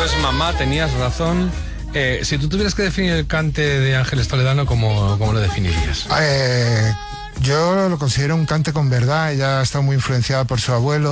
es mamá, tenías razón. Si tú tuvieras que definir el cante de Ángeles Toledano, ¿cómo lo definirías? Yo lo considero un cante con verdad. Ella ha estado muy influenciada por su abuelo.